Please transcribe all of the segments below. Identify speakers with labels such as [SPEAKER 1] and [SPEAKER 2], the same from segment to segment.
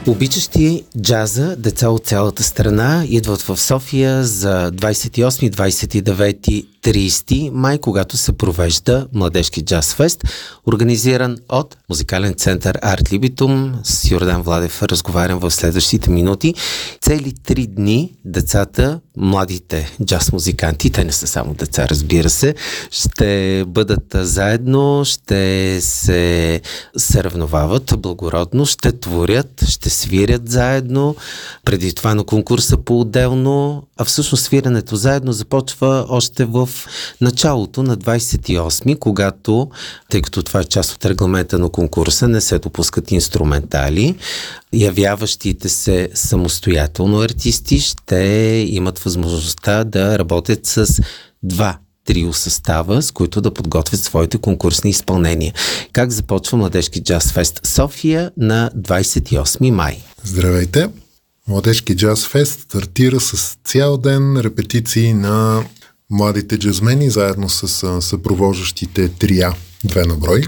[SPEAKER 1] Обичащи джаза деца от цялата страна идват в София за 28, 29, 30 май, когато се провежда Младежки джаз фест, организиран от Музикален център Арт Либитум. С Йордан Владев разговарям в следващите минути. Цели 3 дни децата, младите джаз музиканти, те не са само деца, разбира се, ще бъдат заедно, ще се съревновават благородно, ще творят, ще свирят заедно. Преди това на конкурса по-отделно, а всъщност свирането заедно започва още в началото на 28, когато, тъй като това е част от регламента на конкурса, не се допускат инструментали. Явяващите се самостоятелно артисти ще имат възможността да работят с 2 трио състава, с които да подготвят своите конкурсни изпълнения. Как започва Младежки джаз фест София на 28 май?
[SPEAKER 2] Здравейте! Младежки джаз фест стартира с цял ден репетиции на младите джазмени, заедно с съпровождащите трия, 2 на брой,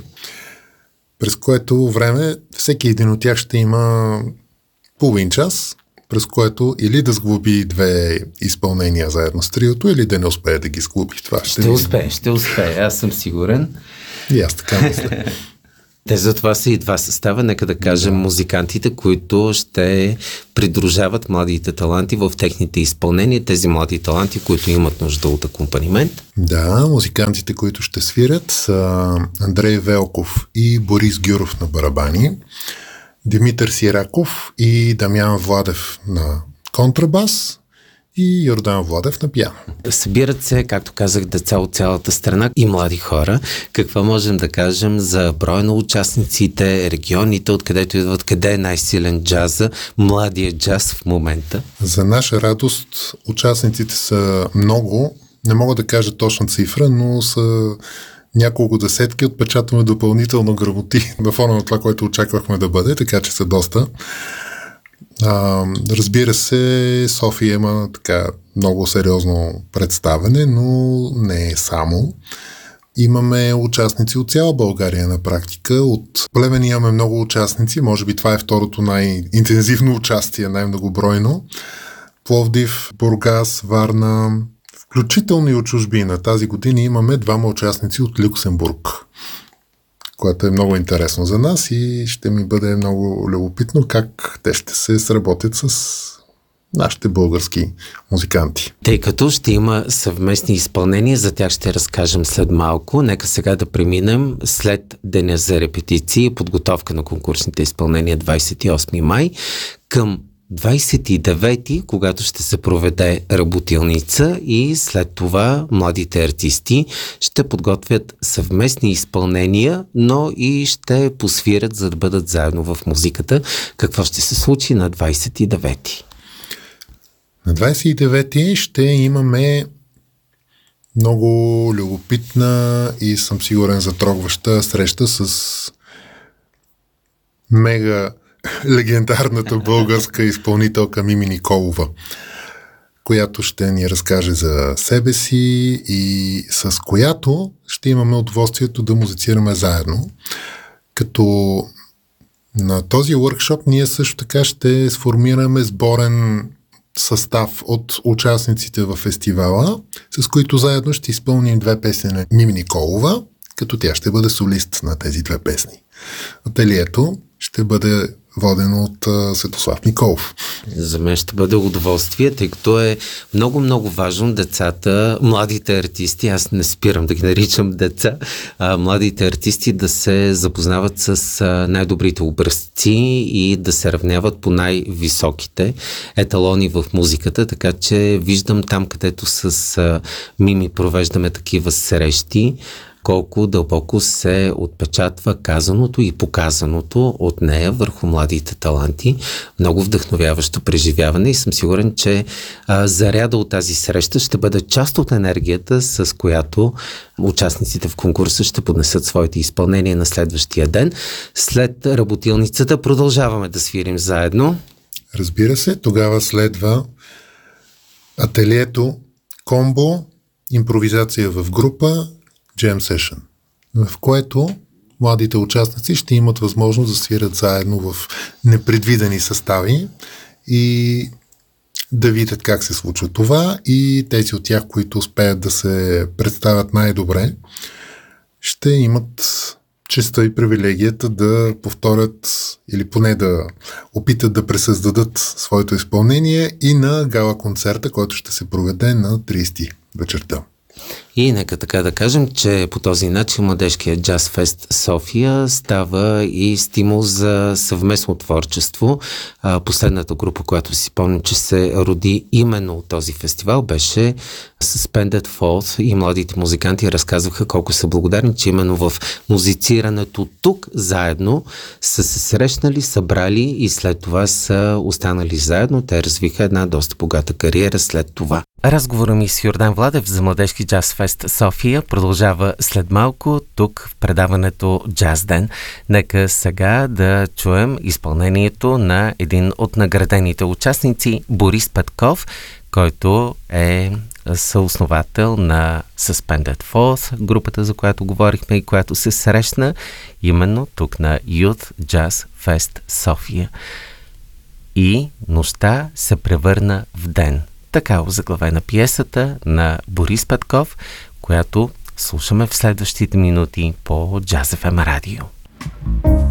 [SPEAKER 2] през което време всеки един от тях ще има половин час, през което или да сглоби 2 изпълнения заедно с триото, или да не успее да ги сглоби. Това
[SPEAKER 1] ще успее, аз съм сигурен.
[SPEAKER 2] И аз така мисля.
[SPEAKER 1] Те затова са и 2 състава, нека да кажем музикантите, които ще придружават младите таланти в техните изпълнения, тези млади таланти, които имат нужда от акомпанимент.
[SPEAKER 2] Да, музикантите, които ще свирят, са Андрей Велков и Борис Гюров на барабани, Димитър Сираков и Дамян Владев на контрабас и Йордан Владев на пиано.
[SPEAKER 1] Събират се, както казах, деца от цялата страна и млади хора. Какво можем да кажем за броя на участниците, регионите, откъдето идват, къде е най-силен джаза, младия джаз в момента?
[SPEAKER 2] За наша радост участниците са много. Не мога да кажа точна цифра, но са няколко десетки. Отпечатваме допълнително грамоти на фона на това, което очаквахме да бъде, така че са доста. Разбира се, София има така много сериозно представене, но не е само. Имаме участници от цяла България на практика. От Плевен имаме много участници. Може би това е второто най-интензивно участие, най-многобройно. Пловдив, Бургас, Варна, включително и от чужбина. Тази година имаме 2 участници от Люксембург, което е много интересно за нас и ще ми бъде много любопитно как те ще се сработят с нашите български музиканти.
[SPEAKER 1] Тъй като ще има съвместни изпълнения, за тях ще разкажем след малко. Нека сега да преминем след деня за репетиции и подготовка на конкурсните изпълнения 28 май към 29-ти, когато ще се проведе работилница и след това младите артисти ще подготвят съвместни изпълнения, но и ще посвирят, за да бъдат заедно в музиката. Какво ще се случи на 29-ти?
[SPEAKER 2] На 29-ти ще имаме много любопитна и съм сигурен затрогваща среща с мега легендарната българска изпълнителка Мими Николова, която ще ни разкаже за себе си и с която ще имаме удоволствието да музицираме заедно. Като на този workshop ние също така ще сформираме сборен състав от участниците във фестивала, с които заедно ще изпълним 2 песни на Мими Николова, като тя ще бъде солист на тези 2 песни. Ателието ще бъде водено от Светослав Николов.
[SPEAKER 1] За мен ще бъде удоволствие, тъй като е много важно децата, младите артисти, аз не спирам да ги наричам деца, младите артисти да се запознават с най-добрите образци и да се равняват по най-високите еталони в музиката, така че виждам там, където с Мими провеждаме такива срещи, колко дълбоко се отпечатва казаното и показаното от нея върху младите таланти. Много вдъхновяващо преживяване и съм сигурен, че заряда от тази среща ще бъде част от енергията, с която участниците в конкурса ще поднесат своите изпълнения на следващия ден. След работилницата продължаваме да свирим заедно.
[SPEAKER 2] Разбира се, тогава следва ателието комбо, импровизация в група, Jam Session, в което младите участници ще имат възможност да свирят заедно в непредвидени състави и да видят как се случва това, и тези от тях, които успеят да се представят най-добре, ще имат честа и привилегията да повторят или поне да опитат да пресъздадат своето изпълнение и на гала-концерта, който ще се проведе на 30 вечерта.
[SPEAKER 1] И нека така да кажем, че по този начин Младежкият джаз фест София става и стимул за съвместно творчество. Последната група, която си помня, че се роди именно от този фестивал, беше Suspended Fault, и младите музиканти разказваха колко са благодарни, че именно в музицирането тук заедно са се срещнали, събрали и след това са останали заедно. Те развиха една доста богата кариера след това. Разговорът ми с Йордан Владев за Младежки джаз фест София продължава след малко тук в предаването Джаз Ден. Нека сега да чуем изпълнението на един от наградените участници, Борис Петков, който е съосновател на Suspended Fault, групата, за която говорихме и която се срещна именно тук на Youth Jazz Fest София. И нощта се превърна в ден. Така озаглавена пиесата на Борис Петков, която слушаме в следващите минути по Jazz FM радио.